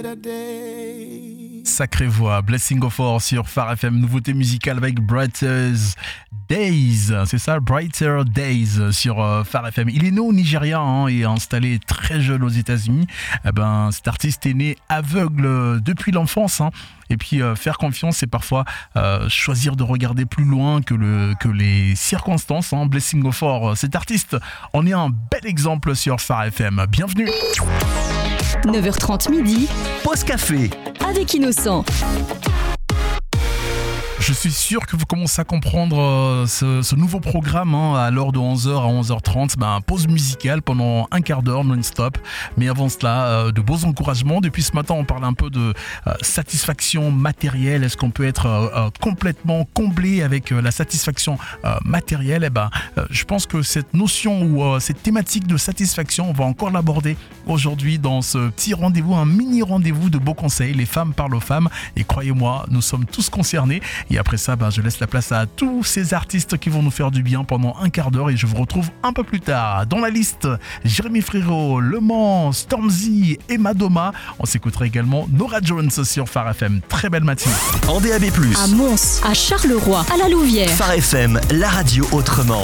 Sacrée voix, Blessing of War sur Phare FM, nouveauté musicale avec Brighter Days, c'est ça, Brighter Days sur Phare FM. Il est né au Nigeria et installé très jeune aux États-Unis. Cet artiste est né aveugle depuis l'enfance. Et puis faire confiance, c'est parfois choisir de regarder plus loin que les circonstances. Blessing of War, cet artiste en est un bel exemple sur Phare FM. Bienvenue. 9h30 midi, pause café avec Innocent. Je suis sûr que vous commencez à comprendre ce nouveau programme à l'heure de 11h à 11h30. Pause musicale pendant un quart d'heure non-stop. Mais avant cela, de beaux encouragements. Depuis ce matin, on parle un peu de satisfaction matérielle. Est-ce qu'on peut être complètement comblé avec la satisfaction matérielle ? Je pense que cette notion ou cette thématique de satisfaction, on va encore l'aborder aujourd'hui dans ce petit rendez-vous, un mini rendez-vous de beaux conseils. Les femmes parlent aux femmes. Et croyez-moi, nous sommes tous concernés. Et après ça, je laisse la place à tous ces artistes qui vont nous faire du bien pendant un quart d'heure et je vous retrouve un peu plus tard. Dans la liste, Jérémy Frérot, Le Mans, Stormzy et Madonna. On s'écoutera également Norah Jones sur Phare FM. Très belle matinée. En DAB+, à Mons, à Charleroi, à la Louvière. Phare FM, la radio autrement.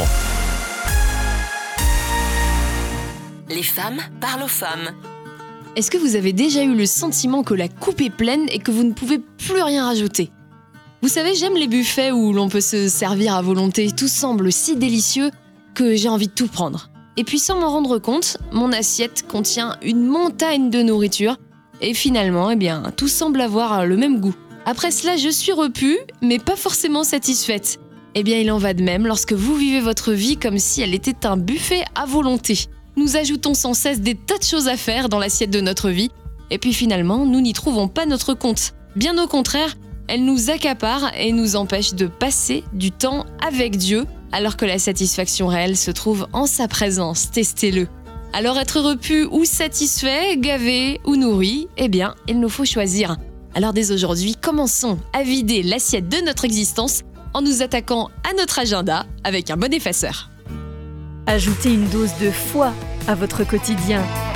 Les femmes parlent aux femmes. Est-ce que vous avez déjà eu le sentiment que la coupe est pleine et que vous ne pouvez plus rien rajouter ? Vous savez, j'aime les buffets où l'on peut se servir à volonté. Tout semble si délicieux que j'ai envie de tout prendre. Et puis sans m'en rendre compte, mon assiette contient une montagne de nourriture. Et finalement, tout semble avoir le même goût. Après cela, je suis repue, mais pas forcément satisfaite. Il en va de même lorsque vous vivez votre vie comme si elle était un buffet à volonté. Nous ajoutons sans cesse des tas de choses à faire dans l'assiette de notre vie. Et puis finalement, nous n'y trouvons pas notre compte. Bien au contraire, elle nous accapare et nous empêche de passer du temps avec Dieu, alors que la satisfaction réelle se trouve en sa présence. Testez-le. Alors être repu ou satisfait, gavé ou nourri, il nous faut choisir. Alors dès aujourd'hui, commençons à vider l'assiette de notre existence en nous attaquant à notre agenda avec un bon effaceur. Ajoutez une dose de foi à votre quotidien.